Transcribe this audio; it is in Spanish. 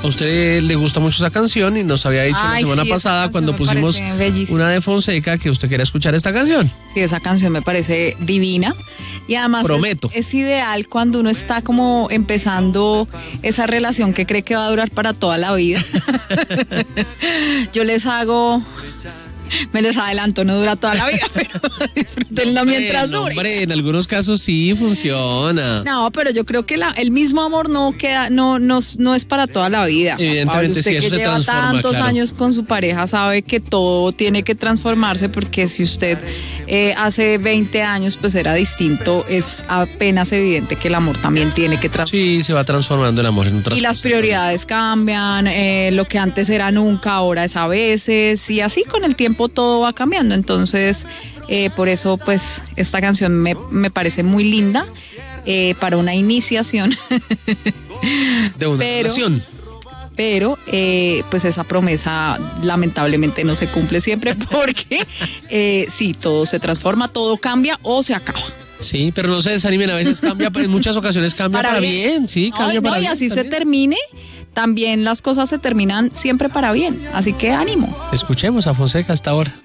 a usted le gusta mucho esa canción y nos había dicho la semana pasada cuando pusimos una de Fonseca que usted quería escuchar esta canción. Sí, esa canción me parece divina. Y además es ideal cuando uno está como empezando esa relación que cree que va a durar para toda la vida. Me les adelanto, no dura toda la vida, pero disfrútenlo mientras dure. Hombre, en algunos casos sí funciona. No, pero yo creo que el mismo amor no es para toda la vida. Evidentemente, usted sí, eso que lleva tantos años con su pareja sabe que todo tiene que transformarse, porque si usted hace 20 años pues era distinto, es apenas evidente que el amor también tiene que transformarse. Sí, se va transformando el amor en otras cosas. Y las prioridades cambian, lo que antes era nunca, ahora es a veces, y así con el tiempo todo va cambiando. Entonces por eso pues esta canción me parece muy linda para una iniciación de una relación. Pero pues esa promesa lamentablemente no se cumple siempre, porque sí, todo se transforma, todo cambia o se acaba. Sí, pero no se desanimen, a veces cambia, en muchas ocasiones cambia para bien, sí, cambia para bien. Y así también se termine, también las cosas se terminan siempre para bien, así que ánimo. Escuchemos a Fonseca hasta ahora.